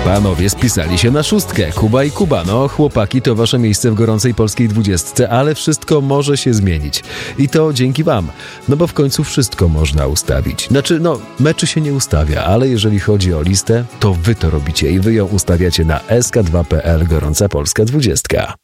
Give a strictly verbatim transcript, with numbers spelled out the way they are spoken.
Panowie spisali się na szóstkę. Kuba i Kuba. No, chłopaki, to wasze miejsce w gorącej polskiej dwudziestce, ale wszystko może się zmienić. I to dzięki wam. No bo w końcu wszystko można ustawić. Znaczy, no, meczy się nie ustawia, ale jeżeli chodzi o listę, to wy to robicie i wy ją ustawiacie na S K dwa kropka P L Gorąca Polska dwudziestka.